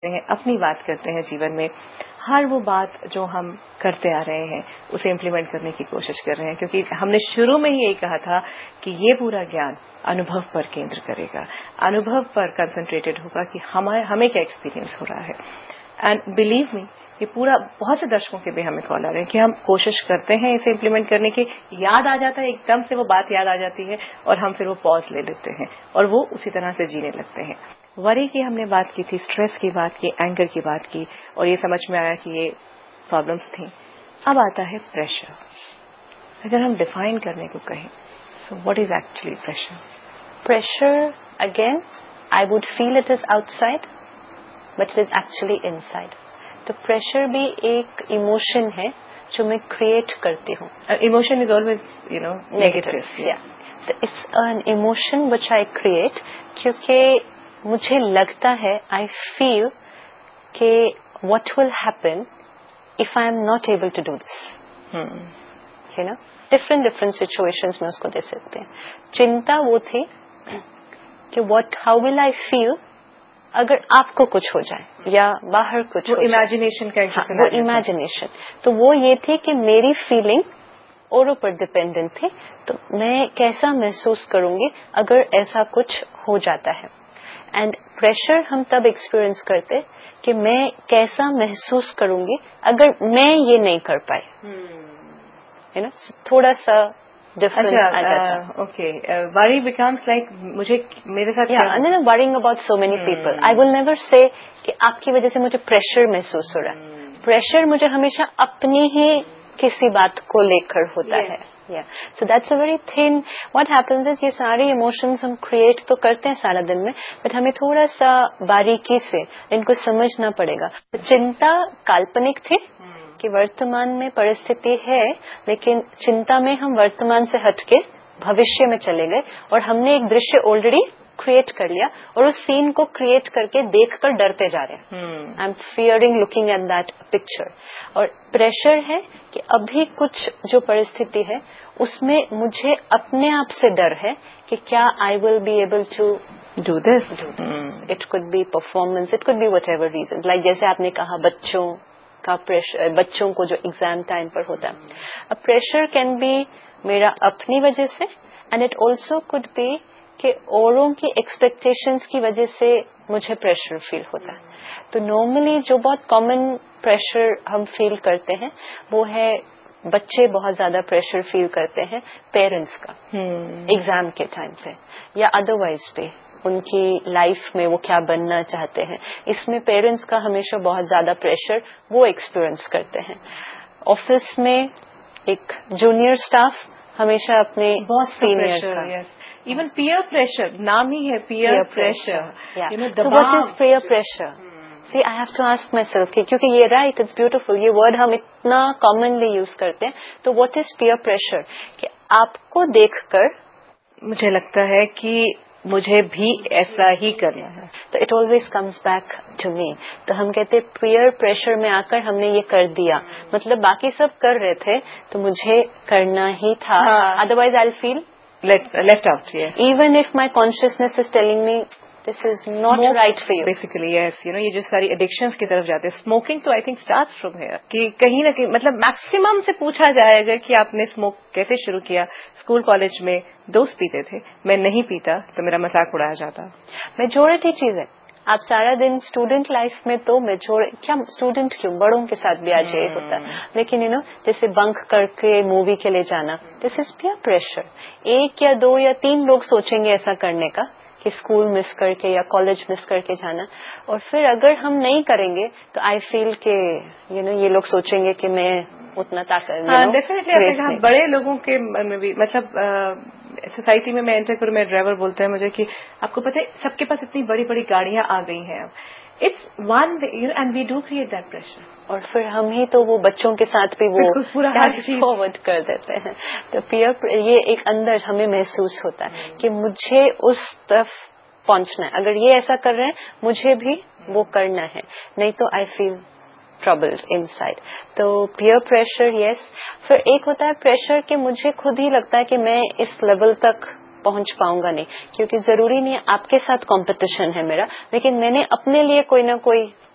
ہیں, اپنی بات کرتے ہیں جیون میں, ہر وہ بات جو ہم کرتے آ رہے ہیں اسے امپلیمنٹ کرنے کی کوشش کر رہے ہیں, کیونکہ ہم نے شروع میں ہی یہی کہا تھا کہ یہ پورا گیان انوبھو پر کیندر کرے گا, انوبھو پر کنسنٹریٹڈ ہوگا کہ ہمیں کیا ایکسپیرینس ہو رہا ہے. اینڈ بلیو می, یہ پورا بہت سے درشکوں کے بھی ہمیں کال آ رہے ہیں کہ ہم کوشش کرتے ہیں اسے امپلیمنٹ کرنے کی, یاد آ جاتا ہے ایک دم سے وہ بات یاد آ جاتی ہے اور ہم پھر وہ پاز لے لیتے ہیں اور وہ اسی طرح سے جینے لگتے ہیں. وری کی ہم نے بات کی تھی, اسٹریس کی بات کی, اینگر کی بات کی, اور یہ سمجھ میں آیا کہ یہ پرابلمس تھیں. اب آتا ہے پریشر. اگر ہم ڈیفائن کرنے کو کہیں, so what is actually pressure? Pressure again I would feel it is out side but it is actually in side. تو پریشر بھی ایک ایموشن ہے جو میں کریٹ کرتی ہوں. Emotion is always negative. It's an emotion which I create, کیونکہ مجھے لگتا ہے, آئی فیل کہ what will happen if I am not able to do this. ہے نا, ڈفرینٹ سچویشنز میں اس کو دے سکتے ہیں. چنتا وہ تھی کہ ہاؤ ول آئی فیل اگر آپ کو کچھ ہو جائے یا باہر کچھ ہو جائے. امیجنیشن کا وہ امیجنیشن, تو وہ یہ تھی کہ میری فیلنگ اوروں پر ڈپینڈنٹ تھی, تو میں کیسا محسوس کروں گی اگر ایسا کچھ ہو جاتا ہے. اینڈ پریشر ہم تب ایکسپیرئنس کرتے کہ میں کیسا محسوس کروں گی اگر میں یہ نہیں کر پائی. تھوڑا سا اوکے, وری بیکمس لائک مجھے میرے ساتھ worrying about so many people. I will never سے کہ آپ کی وجہ سے مجھے پریشر محسوس ہو رہا ہے. پریشر مجھے ہمیشہ اپنی ہی کسی بات کو لے کر ہوتا ہے. So that's a very thin. What happens is, یہ سارے ایموشنز ہم کریٹ تو کرتے ہیں سارا دن میں, بٹ ہمیں تھوڑا سا باریکی سے ان کو سمجھنا پڑے گا. چنتا کالپنک تھی کہ ورتمان میں پرستھتی ہے, لیکن چنتا میں ہم ورتمان سے ہٹ کے بھوشیہ میں چلے گئے اور ہم نے ایک دೃಶ್ಯ آلریڈی کریٹ کر لیا اور اس سین کو کریٹ کر کے دیکھ کر ڈرتے جا رہے ہیں. I am fearing looking at that picture. اور پریشر ہے کہ ابھی کچھ جو پرستھتی ہے اس میں مجھے اپنے آپ سے ڈر ہے کہ کیا آئی will be able to do this. It could be performance, it could be what ever reason. Like جیسے آپ نے کہا بچوں کا پریشر, بچوں کو جو ایگزام ٹائم پر ہوتا ہے. اب پریشر کین بی میرا اپنی وجہ سے, and it also could be کہ اوروں کی ایکسپیکٹیشنز کی وجہ سے مجھے پریشر فیل ہوتا ہے. تو نارملی جو بہت کامن پریشر ہم فیل کرتے ہیں وہ ہے, بچے بہت زیادہ پریشر فیل کرتے ہیں پیرنٹس کا ایگزام کے ٹائم پہ, یا ادروائز پہ ان کی لائف میں وہ کیا بننا چاہتے ہیں. اس میں پیرنٹس کا ہمیشہ بہت زیادہ پریشر وہ ایکسپیرئنس کرتے ہیں. آفس میں ایک جونیئر اسٹاف ہمیشہ اپنے سینئر کا, ایون پیئر پریشر, نام ہی ہے peer pressure. So what is peer pressure? See, I have to ask myself کیونکہ یہ رائٹ, اٹس بیوٹیفل, یہ ورڈ ہم اتنا کامنلی یوز کرتے ہیں. تو what is peer pressure? کہ آپ کو دیکھ کر مجھے لگتا ہے کہ مجھے بھی ایسا ہی کرنا ہے. تو it always comes back to me. تو ہم کہتے پیئر پریشر میں آ کر ہم نے یہ کر دیا, مطلب باقی سب کر رہے تھے تو مجھے کرنا ہی تھا, otherwise I feel left out. Even if my consciousness is telling me this is not right for you. Basically, yes. یہ جو ساری addictions کی طرف جاتے ہیں, smoking تو I think starts from here. کہ کہیں نہ کہیں مطلب میکسیمم سے پوچھا جائے گا کہ آپ نے اسموک کیسے شروع کیا. اسکول کالج میں دوست پیتے تھے, میں نہیں پیتا تو میرا مذاق اڑایا جاتا. میجورٹی چیز ہے. آپ سارا دن اسٹوڈنٹ لائف میں تو کیا اسٹوڈنٹ کیوں, بڑوں کے ساتھ بھی آج یہ ہوتا ہے, لیکن جیسے بنک کر کے مووی کے لیے جانا, دس از پیئر پریشر. ایک یا دو یا تین لوگ سوچیں گے ایسا کرنے کا کہ اسکول مس کر کے یا کالج مس کر کے جانا, اور پھر اگر ہم نہیں کریں گے تو آئی فیل کہ یہ لوگ سوچیں گے کہ میں اتنا ڈیفینیٹلی بڑے لوگوں کے میں بھی, مطلب سوسائٹی میں انٹر کروں, میں ڈرائیور بولتا ہے مجھے کہ آپ کو پتہ ہے سب کے پاس اتنی بڑی بڑی گاڑیاں آ گئی ہیں اب. It's one and we do create that pressure. اور پھر ہم ہی تو وہ بچوں کے ساتھ بھی وہ پورا فارورڈ کر دیتے ہیں. تو پیئر یہ ایک اندر ہمیں محسوس ہوتا ہے کہ مجھے اس طرف پہنچنا ہے, اگر یہ ایسا کر رہے ہیں مجھے بھی وہ کرنا ہے, نہیں تو آئی فیل troubled inside. تو peer pressure yes. پھر ایک ہوتا ہے پریشر کہ مجھے خود ہی لگتا ہے کہ میں اس لیول تک پہنچ پاؤں گا نہیں, کیونکہ ضروری نہیں ہے آپ کے ساتھ کمپٹیشن ہے میرا, لیکن میں نے اپنے لیے کوئی نہ کوئی